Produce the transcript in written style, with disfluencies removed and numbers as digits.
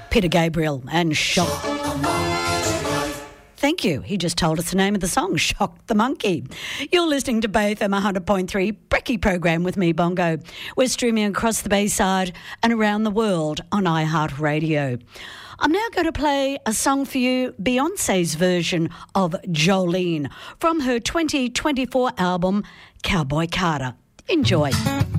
Peter Gabriel and Shock. Thank you. He just told us the name of the song, Shock the Monkey. You're listening to Both M 100.3 Brekkie program with me, Bongo. We're streaming across the Bayside and around the world on iHeartRadio. I'm now going to play a song for you, Beyonce's version of Jolene, from her 2024 album, Cowboy Carter. Enjoy.